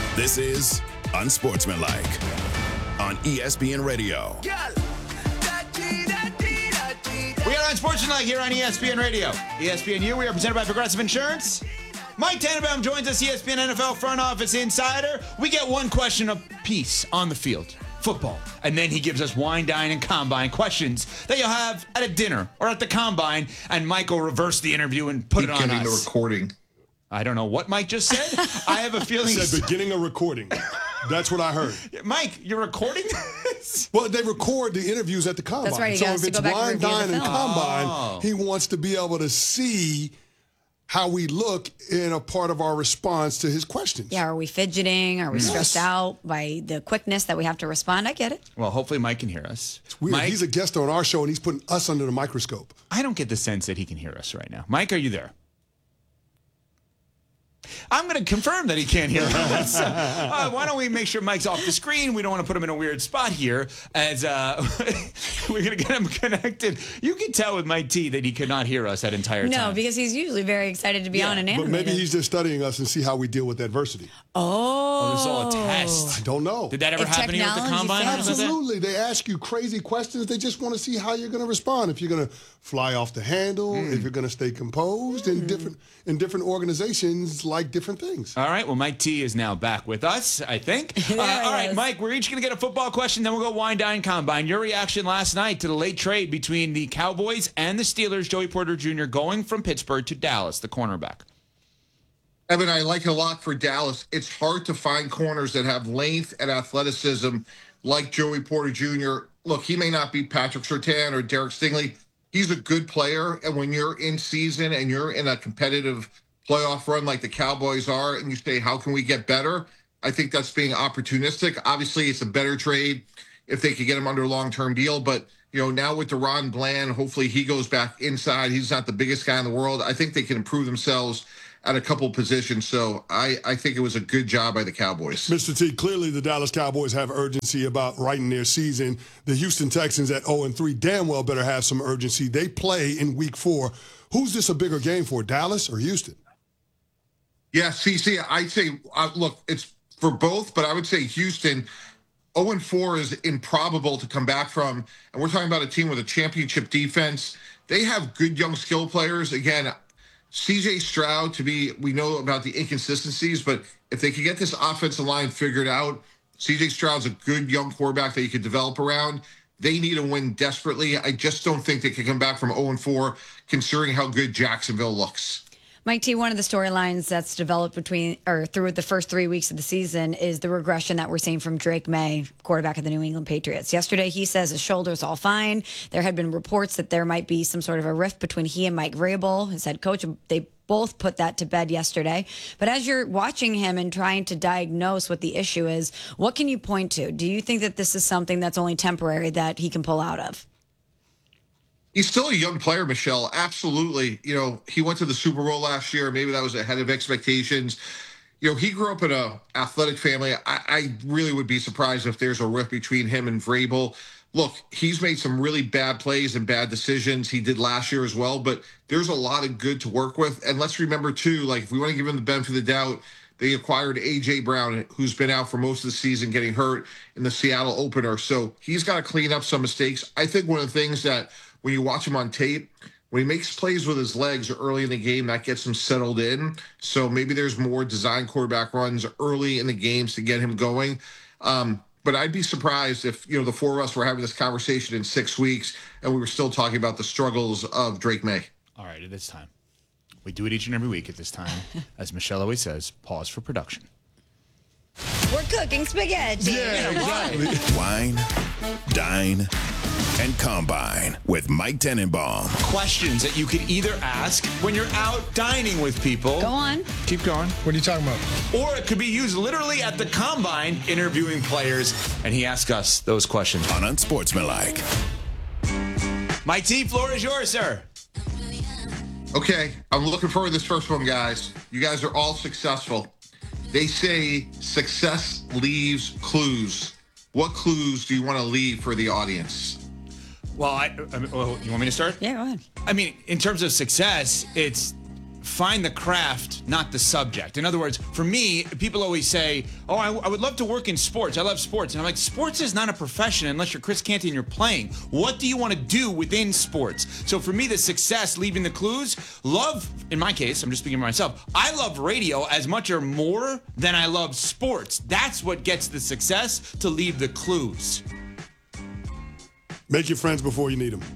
This is Unsportsmanlike on ESPN Radio. We are Unsportsmanlike here on ESPN Radio. ESPNU, we are presented by Progressive Insurance. Mike Tannenbaum joins us, ESPN NFL Front Office Insider. We get one question apiece on the field, football. And then he gives us wine, dine, and combine questions that you'll have at a dinner or at the combine. And Mike will reverse the interview and put it on Beginning us. the recording. I don't know what Mike just said. I have a feeling. He said beginning a recording. That's what I heard. Mike, you're recording this? Well, they record the interviews at the combine. That's right. He So has if to it's go back and wine, review the dine, and film. combine, he wants to be able to see how we look in a part of our response to his questions. Yeah, are we fidgeting? Are we stressed out by the quickness that we have to respond? I get it. Well, hopefully Mike can hear us. It's weird. Mike, He's a guest on our show, and he's putting us under the microscope. I don't get the sense that he can hear us right now. Mike, are you there? I'm going to confirm that he can't hear us. Why don't we make sure Mike's off the screen? We don't want to put him in a weird spot here as we're going to get him connected. You can tell with Mike T that he could not hear us that entire time. No, because he's usually very excited to be on and But animated. maybe he's just studying us and see how we deal with adversity. Oh, this is all a test. I don't know. Did that ever If happen here at the technology combine? fails. Absolutely. They ask you crazy questions. They just want to see how you're going to respond. If you're going to fly off the handle, if you're going to stay composed. In different organizations like different things. All right. Well, Mike T is now back with us, I think. There All he right, is. Mike, we're each going to get a football question, then we'll go wine, dine, combine. Your reaction last night to the late trade between the Cowboys and the Steelers, Joey Porter Jr. going from Pittsburgh to Dallas, the cornerback. Evan, I like it a lot for Dallas. It's hard to find corners that have length and athleticism like Joey Porter Jr. Look, he may not be Patrick Surtain or Derek Stingley. He's a good player, and when you're in season and you're in a competitive playoff run like the Cowboys are, and you say, how can we get better? I think that's being opportunistic. Obviously, it's a better trade if they could get him under a long-term deal, but now with Deron Bland, hopefully he goes back inside. He's not the biggest guy in the world. I think they can improve themselves at a couple positions. So I think it was a good job by the Cowboys. Mr. T, clearly the Dallas Cowboys have urgency about writing their season. The Houston Texans at 0-3 damn well better have some urgency. They play in week 4. Who's this a bigger game for, Dallas or Houston? Yeah, CC, I'd say, look, it's for both, but I would say Houston 0-4 is improbable to come back from. And we're talking about a team with a championship defense. They have good young skill players. Again, CJ Stroud, we know about the inconsistencies, but if they could get this offensive line figured out, CJ Stroud's a good young quarterback that you could develop around. They need a win desperately. I just don't think they can come back from 0-4, considering how good Jacksonville looks. Mike T, one of the storylines that's developed through the first 3 weeks of the season is the regression that we're seeing from Drake May, quarterback of the New England Patriots. Yesterday, he says his shoulder's all fine. There had been reports that there might be some sort of a rift between he and Mike Vrabel, his head coach. They both put that to bed yesterday. But as you're watching him and trying to diagnose what the issue is, what can you point to? Do you think that this is something that's only temporary that he can pull out of? He's still a young player, Michelle. Absolutely. He went to the Super Bowl last year. Maybe that was ahead of expectations. He grew up in an athletic family. I really would be surprised if there's a rift between him and Vrabel. Look, he's made some really bad plays and bad decisions. He did last year as well, but there's a lot of good to work with. And let's remember, too, if we want to give him the benefit of the doubt, they acquired A.J. Brown, who's been out for most of the season, getting hurt in the Seattle opener. So he's got to clean up some mistakes. I think one of the things that when you watch him on tape, when he makes plays with his legs early in the game, that gets him settled in. So maybe there's more design quarterback runs early in the games to get him going. But I'd be surprised if, the four of us were having this conversation in 6 weeks and we were still talking about the struggles of Drake May. All right, at this time. We do it each and every week at this time. As Michelle always says, pause for production. We're cooking spaghetti. Yeah, exactly. Wine, dine, and combine with Mike Tannenbaum. Questions that you could either ask when you're out dining with people. Go on. Keep going. What are you talking about? Or it could be used literally at the combine interviewing players, and he asks us those questions. On Unsportsmanlike. Mike T, floor is yours, sir. Okay, I'm looking forward to this first one, guys. You guys are all successful. They say success leaves clues. What clues do you want to leave for the audience? Well, you want me to start? Yeah, go ahead. I mean, in terms of success, it's find the craft, not the subject. In other words, for me, people always say, oh, I would love to work in sports. I love sports. And I'm like, sports is not a profession unless you're Chris Canty and you're playing. What do you want to do within sports? So for me, the success, leaving the clues, love, in my case, I'm just speaking for myself, I love radio as much or more than I love sports. That's what gets the success, to leave the clues. Make your friends before you need them.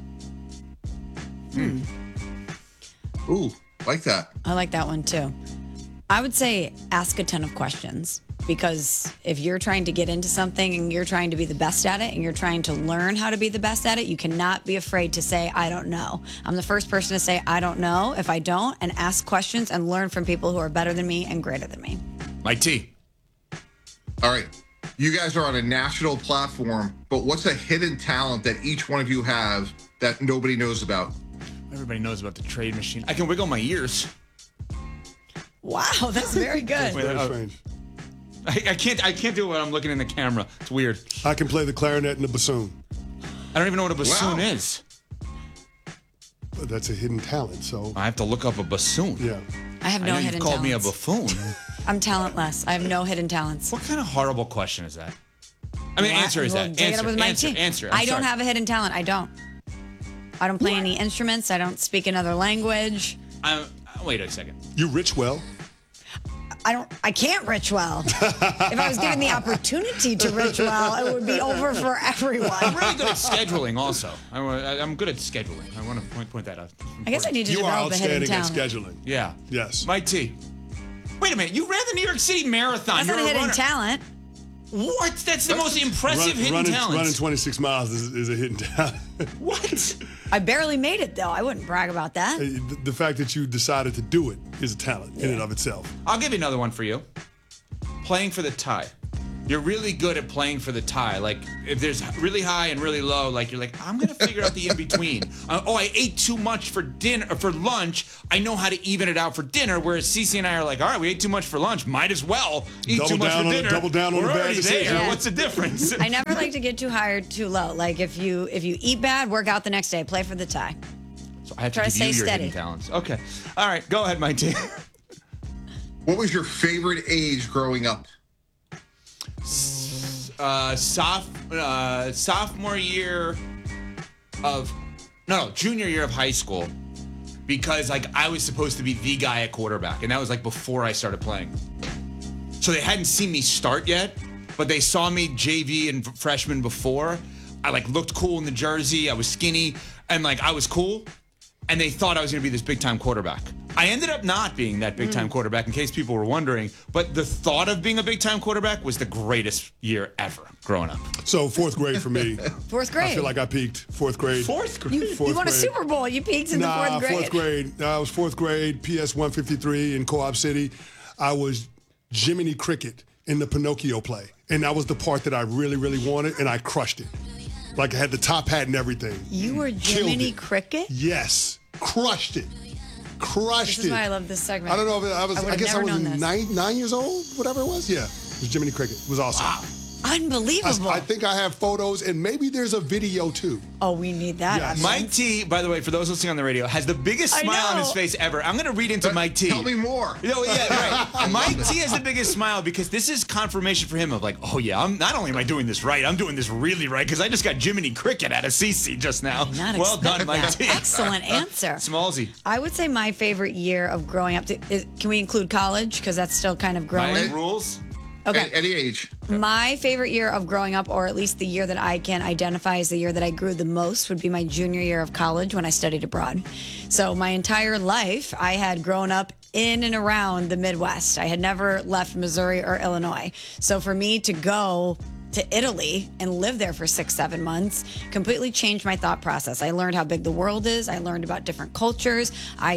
Ooh, like that. I like that one too. I would say ask a ton of questions, because if you're trying to get into something and you're trying to be the best at it and you're trying to learn how to be the best at it, you cannot be afraid to say, I don't know. I'm the first person to say, I don't know if I don't, and ask questions and learn from people who are better than me and greater than me. Mike T. All right. You guys are on a national platform, but what's a hidden talent that each one of you have that nobody knows about? Everybody knows about the trade machine. I can wiggle my ears. Wow, that's very good. Very strange. I can't do it when I'm looking in the camera. It's weird. I can play the clarinet and the bassoon. I don't even know what a bassoon Wow. is. But that's a hidden talent, so I have to look up a bassoon. yeah. I have I no know hidden you've called me a talents. buffoon. I'm talentless. I have no hidden talents. What kind of horrible question is that? I mean, answer is Well, that. take it up with my Answer. team. Answer. I don't have a hidden talent. I don't play any instruments. I don't speak another language. Wait a second. You rich well. I can't rich well. If I was given the opportunity to rich well, it would be over for I'm everyone. really good at scheduling also. I'm good at scheduling. I want to point that out. I guess I need to You are develop a hidden outstanding at talent. scheduling. Yeah. Yes. Mike T. Wait a minute. You ran the New York City Marathon. That's You're not a hidden runner. talent. What? That's the most impressive hidden talent. Running 26 miles is a hidden talent. What? I barely made it, though. I wouldn't brag about that. The fact that you decided to do it is a talent in and of itself. I'll give you another one for you. Playing for the tie. You're really good at playing for the tie. Like, if there's really high and really low, like, you're like, I'm going to figure out the in-between. I ate too much for dinner, or for lunch. I know how to even it out for dinner, whereas Cece and I are like, all right, we ate too much for lunch. Might as well eat Double too much down for on it, dinner. double down on We're the bad already decision. there. Yeah. What's the difference? I never like to get too high or too low. Like, if you eat bad, work out the next day. Play for the tie. So I have Try to to give you stay your steady. hidden talents. Okay. All right. Go ahead, Mike T. What was your favorite age growing up? Sophomore year of junior year of high school, because like I was supposed to be the guy at quarterback, and that was like before I started playing. So they hadn't seen me start yet, but they saw me JV and freshman before. I like looked cool in the jersey. I was skinny and like I was cool, and they thought I was going to be this big time quarterback. I ended up not being that big time quarterback, in case people were wondering. But the thought of being a big time quarterback was the greatest year ever growing up. So fourth grade for me. Fourth grade. I feel like I peaked. Fourth grade. Fourth grade. You Fourth won a grade. Super Bowl. You peaked in the fourth grade. Fourth grade. I was fourth grade, PS 153 in Co-op City. I was Jiminy Cricket in the Pinocchio play. And that was the part that I really, really wanted, and I crushed it. Like I had the top hat and everything. You were Killed Jiminy it. Cricket? Yes. Crushed it. Crushed This is it. why I love this segment. I don't know if I would've guess I never was known this. 9 years old, whatever it was. Yeah. It was Jiminy Cricket. It was awesome. Unbelievable. I think I have photos, and maybe there's a video too. Oh, we need that. Yes. Mike T, by the way, for those listening on the radio, has the biggest I smile on know. his face ever. I'm going to read into Mike T. Tell me more. No, yeah, right. Mike T has the biggest smile because this is confirmation for him of like, oh yeah, not only am I doing this right, I'm doing this really right because I just got Jiminy Cricket out of CC just now. Not Well done, expect Mike that. T. Excellent answer. Smallsy. I would say my favorite year of growing up. Can we include college? Because that's still kind of growing. My rules. Okay. Any age. My favorite year of growing up, or at least the year that I can identify as the year that I grew the most, would be my junior year of college when I studied abroad. So my entire life, I had grown up in and around the Midwest. I had never left Missouri or Illinois. So for me to go to Italy and live there for 6-7 months completely changed my thought process. I learned how big the world is. I learned about different cultures.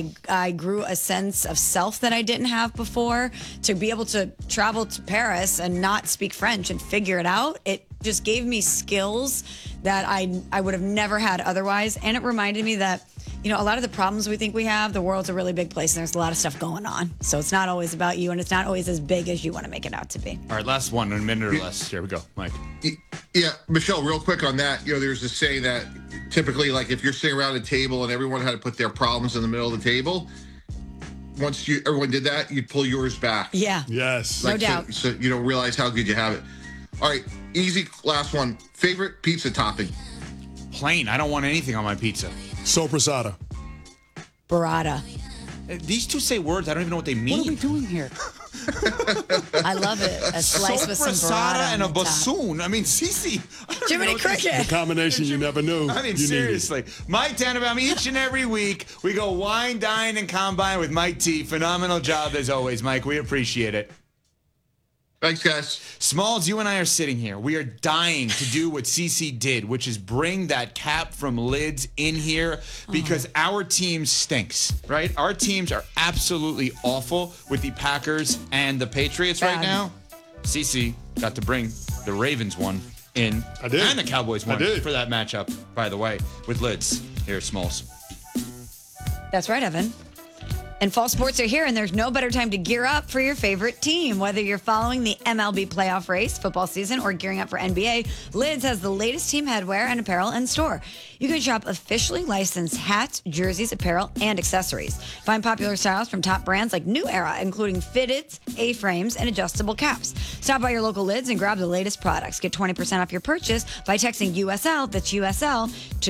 I grew a sense of self that I didn't have before. To be able to travel to Paris and not speak French and figure it out, it just gave me skills that I would have never had otherwise. And it reminded me that, you know, a lot of the problems we think we have, the world's a really big place and there's a lot of stuff going on. So it's not always about you and it's not always as big as you want to make it out to be. All right, last one in a minute or less. Here we go, Mike. Yeah, Michelle, real quick on that. You know, there's this saying that typically, like, if you're sitting around a table and everyone had to put their problems in the middle of the table, once everyone did that, you'd pull yours back. Yeah. Yes. No doubt. So you don't realize how good you have it. All right, easy last one. Favorite pizza topping? Plain. I don't want anything on my pizza. Soprasada. Burrata. These two say words. I don't even know what they mean. What are we doing here? I love it. A slice with some burrata and a on the top. bassoon. I mean, Cece. Jiminy Cricket. The combination you never knew. I mean, you seriously. Mike Tannenbaum, each and every week, we go wine, dine, and combine with Mike T. Phenomenal job as always, Mike. We appreciate it. Thanks, guys. Smalls, you and I are sitting here. We are dying to do what CC did, which is bring that cap from Lids in here because our team stinks, right? Our teams are absolutely awful with the Packers and the Patriots right now. CC got to bring the Ravens one in. I did. And the Cowboys one I did. for that matchup, by the way, with Lids. Here, Smalls. That's right, Evan. And fall sports are here, and there's no better time to gear up for your favorite team. Whether you're following the MLB playoff race, football season, or gearing up for NBA, Lids has the latest team headwear and apparel in store. You can shop officially licensed hats, jerseys, apparel, and accessories. Find popular styles from top brands like New Era, including fitteds, A-frames, and adjustable caps. Stop by your local Lids and grab the latest products. Get 20% off your purchase by texting USL, that's USL, to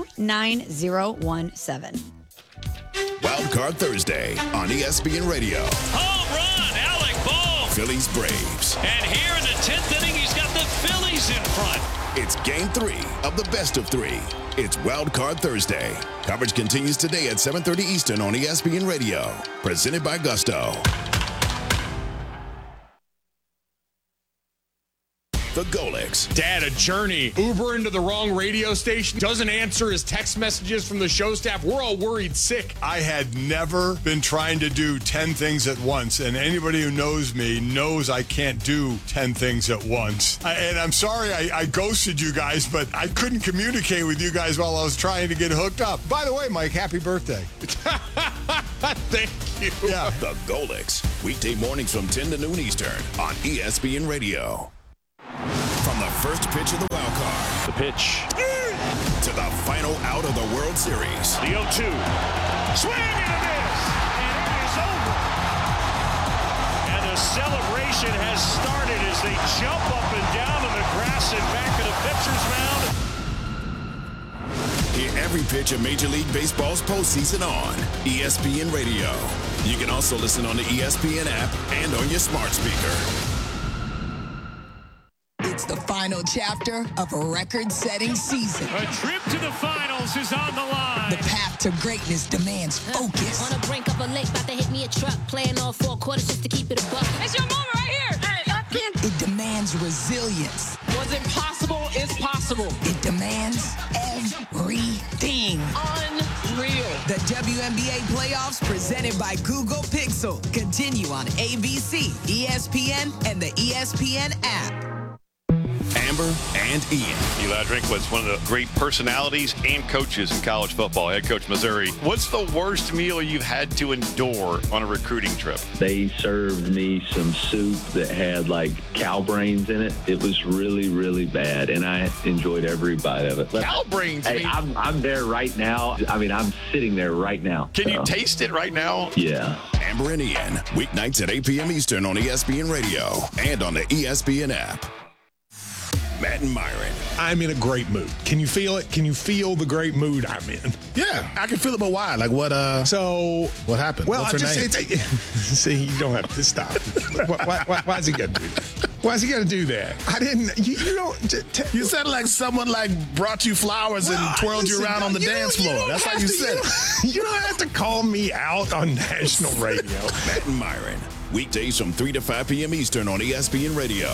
29017. Wild Card Thursday on ESPN Radio. Home run, Alec Bohm. Phillies Braves. And here in the 10th inning, he's got the Phillies in front. It's Game 3 of the best of 3. It's Wild Card Thursday. Coverage continues today at 7:30 Eastern on ESPN Radio. Presented by Gusto. The Golix. Dad, a journey. Uber into the wrong radio station. Doesn't answer his text messages from the show staff. We're all worried sick. I had never been trying to do 10 things at once, and anybody who knows me knows I can't do 10 things at once. And I'm sorry I ghosted you guys, but I couldn't communicate with you guys while I was trying to get hooked up. By the way, Mike, happy birthday. Thank you. Yeah. The Golix. Weekday mornings from 10 to noon Eastern on ESPN Radio. From the first pitch of the wild card. The pitch. To the final out of the World Series. The 0-2. Swing and a miss. And it is over. And the celebration has started as they jump up and down on the grass and back of the pitcher's mound. Hear every pitch of Major League Baseball's postseason on ESPN Radio. You can also listen on the ESPN app and on your smart speaker. It's the final chapter of a record-setting season. A trip to the finals is on the line. The path to greatness demands focus. On the brink of a lake, about to hit me a truck. Playing all 4 quarters just to keep it a buck. It's your moment right here. It demands resilience. What's impossible is possible. It demands everything. Unreal. The WNBA playoffs presented by Google Pixel continue on ABC, ESPN, and the ESPN app. Amber and Ian. Eli Drinkwitz, one of the great personalities and coaches in college football, head coach Missouri. What's the worst meal you've had to endure on a recruiting trip? They served me some soup that had like cow brains in it. It was really, really bad, and I enjoyed every bite of it. Cow brains? Hey, I'm there right now. I mean, I'm sitting there right now. Can you taste it right now? Yeah. Amber and Ian, weeknights at 8 p.m. Eastern on ESPN Radio and on the ESPN app. Matt and Myron. I'm in a great mood. Can you feel it? Can you feel the great mood I'm in? Yeah, I can feel it, but why? Like what? So what happened? Well, what's her name? See, you don't have to stop. Why is he got to do that? Why is he got to do that? I didn't. You don't. You said like someone like brought you flowers and twirled you around on the dance floor. That's how you said it. You don't have to call me out on national radio. Matt and Myron, weekdays from 3 to 5 p.m. Eastern on ESPN Radio.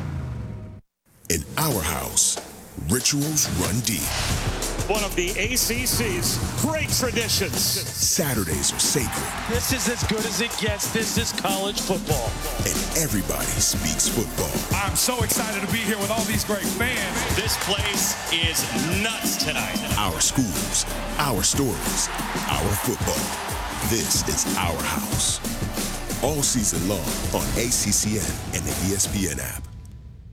In our house, rituals run deep. One of the ACC's great traditions. Saturdays are sacred. This is as good as it gets. This is college football. And everybody speaks football. I'm so excited to be here with all these great fans. This place is nuts tonight. Our schools, our stories, our football. This is our house. All season long on ACCN and the ESPN app.